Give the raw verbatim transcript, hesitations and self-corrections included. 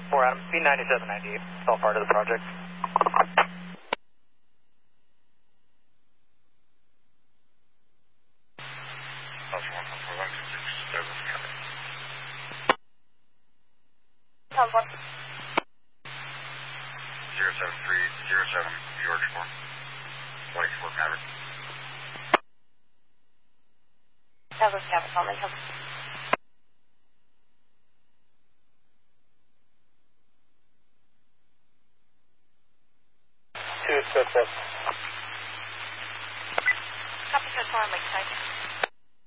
four Adam, B ninety-seven ninety-eight. It's all part of the project. zero seven three zero seven George four. White four Maverick. Douglas Maverick, Holman Hill. Two, six, six. Copy, Star Lakeside.